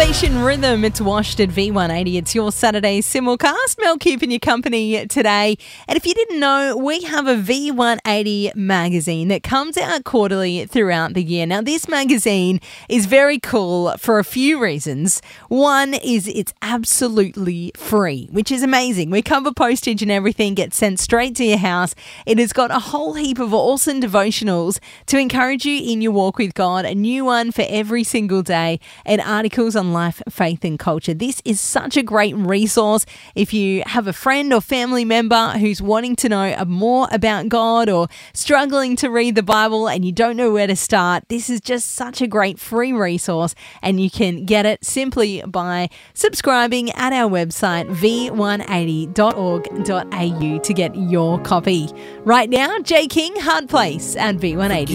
Station Rhythm, it's Washed at V180. It's your Saturday simulcast. Mel keeping your company today. And if you didn't know, we have a V180 magazine that comes out quarterly throughout the year. Now, this magazine is very cool for a few reasons. One is it's absolutely free, which is amazing. We cover postage and everything, gets sent straight to your house. It has got a whole heap of awesome devotionals to encourage you in your walk with God, a new one for every single day, and articles on life, faith and culture. This is such a great resource if you have a friend or family member who's wanting to know more about God or struggling to read the Bible and you don't know where to start. This is just such a great free resource, and you can get it simply by subscribing at our website v180.org.au to get your copy. Right now, Jay King, Hard Place at V180.